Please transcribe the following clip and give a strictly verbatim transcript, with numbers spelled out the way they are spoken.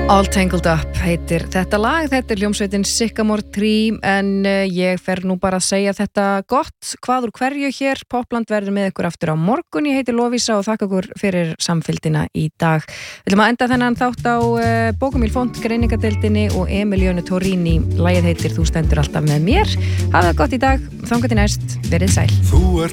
All Tangled Up heitir þetta lag, þetta er hljómsveitin Sycamore Tree en uh, ég fer nú bara að segja þetta gott, hvað úr hverju hér, Popland verður með ykkur aftur á morgun, ég heiti Lovísa og þakka ykkur fyrir samfylgdina í dag. Við ætlum að enda þennan þátt á uh, Bókumíl Font greiningadeildinni og Emilionu Torini, lagið heitir Þú stendur alltaf með mér, hafa það gott í dag, þangað til næst, verið sæl.